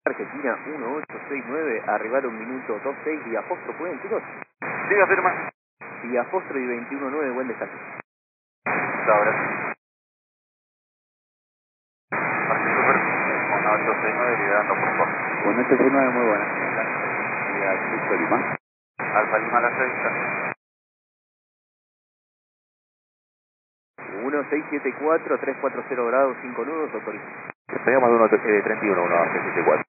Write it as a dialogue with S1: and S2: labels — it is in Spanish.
S1: Argentina 1869, arribar 1 minuto 26, vía Fostro, ¿pueden chicos?
S2: Siga, firma.
S1: Vía Fostro y 21.9, buen descanso.
S2: Ahora. Marque Super, 1869, liderando por favor.
S3: 1869, muy buena. Vía Cristo Lima.
S2: Alfa Lima a la 6.
S1: 1674, 340 grados, 5 nudos, autorizo.
S3: Teníamos 31, 1, 674.